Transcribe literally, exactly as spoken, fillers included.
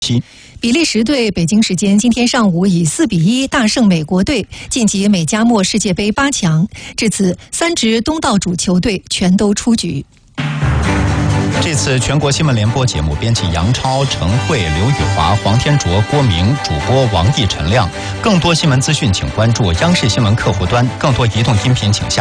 比利时队北京时间今天上午以四比一大胜美国队，晋级美加墨世界杯八强。至此，三支东道主球队全都出局。 这次全国新闻联播节目，编辑杨超、陈慧、刘宇华、黄天卓、郭明，主播王毅、陈亮。更多新闻资讯，请关注央视新闻客户端。更多移动音频，请下。